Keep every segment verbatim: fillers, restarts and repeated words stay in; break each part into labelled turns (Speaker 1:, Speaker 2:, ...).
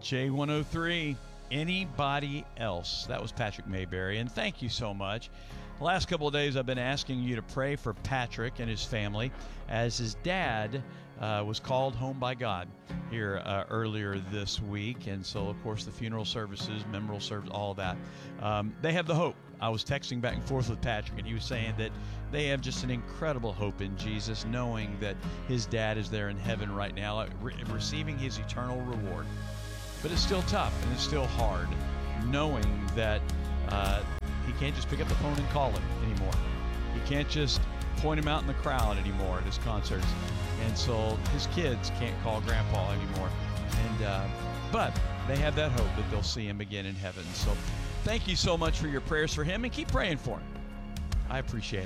Speaker 1: J one oh three, Anybody Else. That was Patrick Mayberry, and thank you so much. The last couple of days I've been asking you to pray for Patrick and his family as his dad uh, was called home by God here uh, earlier this week. And so, of course, the funeral services, memorial service, all that. Um, they have the hope. I was texting back and forth with Patrick, and he was saying that they have just an incredible hope in Jesus, knowing that his dad is there in heaven right now, re- receiving his eternal reward. But it's still tough, and it's still hard, knowing that uh, he can't just pick up the phone and call him anymore. He can't just point him out in the crowd anymore at his concerts. And so his kids can't call Grandpa anymore. And uh, but they have that hope that they'll see him again in heaven. So thank you so much for your prayers for him, and keep praying for him. I appreciate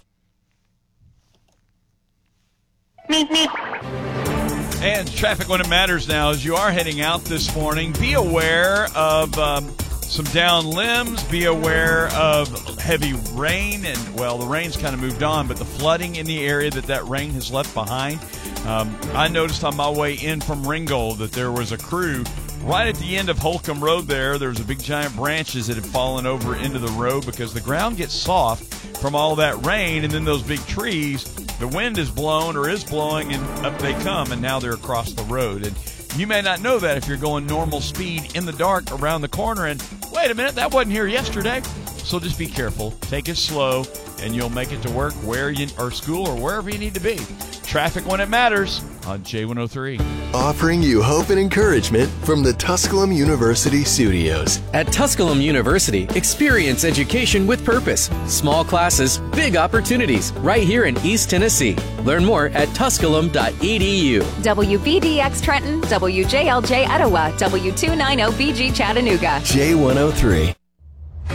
Speaker 1: it. And traffic when it matters now. As you are heading out this morning, be aware of um, some down limbs. Be aware of heavy rain. And, well, the rain's kind of moved on, but the flooding in the area that that rain has left behind. Um, I noticed on my way in from Ringgold that there was a crew right at the end of Holcomb Road there. There was a big giant branches that had fallen over into the road because the ground gets soft from all that rain, and then those big trees, the wind is blown or is blowing, and up they come, and now they're across the road. And you may not know that if you're going normal speed in the dark around the corner, and wait a minute, that wasn't here yesterday. So just be careful. Take it slow, and you'll make it to work where you or school or wherever you need to be. Traffic when it matters on J one oh three.
Speaker 2: Offering you hope and encouragement from the Tusculum University studios.
Speaker 3: At Tusculum University, experience education with purpose. Small classes, big opportunities, right here in East Tennessee. Learn more at tusculum dot e d u.
Speaker 4: W B D X Trenton, W J L J Etowah, W two ninety B G Chattanooga.
Speaker 2: J one oh three.